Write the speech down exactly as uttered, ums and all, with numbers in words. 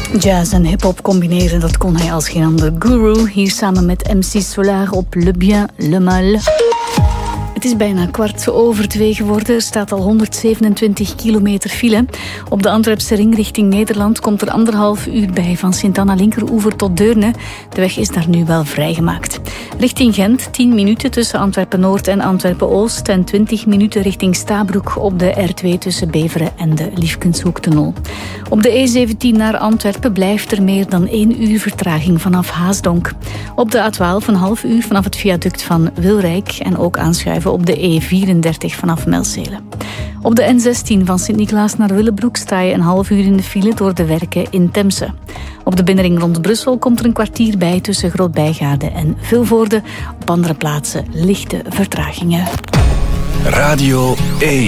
Jazz en hip-hop combineren, dat kon hij als geen ander. Guru, hier samen met M C Solar op Le Bien, Le Mal. Het is bijna kwart over twee geworden. Er staat al honderdzevenentwintig kilometer file. Op de Antwerpse ring richting Nederland komt er anderhalf uur bij van Sint-Anna Linkeroever tot Deurne. De weg is daar nu wel vrijgemaakt. Richting Gent tien minuten tussen Antwerpen-Noord en Antwerpen-Oost en twintig minuten richting Stabroek op de R twee tussen Beveren en de Liefkenshoektunnel. Op de E zeventien naar Antwerpen blijft er meer dan één uur vertraging vanaf Haasdonk. Op de A twaalf een half uur vanaf het viaduct van Wilrijk en ook aanschuiven op de E vierendertig vanaf Melzele. Op de N zestien van Sint-Niklaas naar Willebroek sta je een half uur in de file door de werken in Temse. Op de binnenring rond Brussel komt er een kwartier bij tussen Groot-Bijgaarde en Vilvoorde. Op andere plaatsen lichte vertragingen. Radio één.